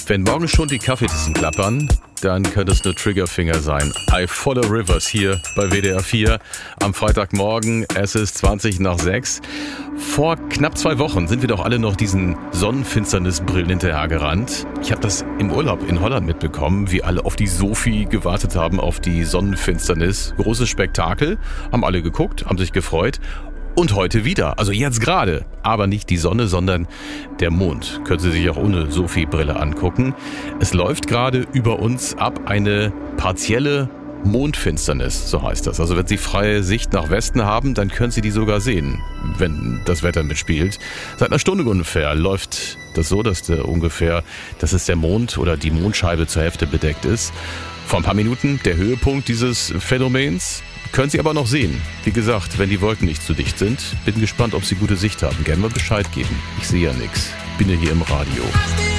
Wenn morgen schon die Kaffeetassen klappern, dann könnte es nur Triggerfinger sein. I Follow Rivers hier bei WDR 4 am Freitagmorgen. Es ist 20:06. Vor knapp 2 Wochen sind wir doch alle noch diesen Sonnenfinsternisbrillen hinterhergerannt. Ich habe das im Urlaub in Holland mitbekommen, wie alle auf die Sophie gewartet haben, auf die Sonnenfinsternis. Großes Spektakel, haben alle geguckt, haben sich gefreut. Und heute wieder, also jetzt gerade, aber nicht die Sonne, sondern der Mond. Können Sie sich auch ohne Sophie-Brille angucken. Es läuft gerade über uns ab eine partielle Mondfinsternis, so heißt das. Also wenn Sie freie Sicht nach Westen haben, dann können Sie die sogar sehen, wenn das Wetter mitspielt. Seit einer Stunde ungefähr läuft das so, dass der Mond oder die Mondscheibe zur Hälfte bedeckt ist. Vor ein paar Minuten der Höhepunkt dieses Phänomens. Können Sie aber noch sehen. Wie gesagt, wenn die Wolken nicht zu dicht sind. Bin gespannt, ob Sie gute Sicht haben. Gerne mal Bescheid geben. Ich sehe ja nichts. Bin ja hier im Radio.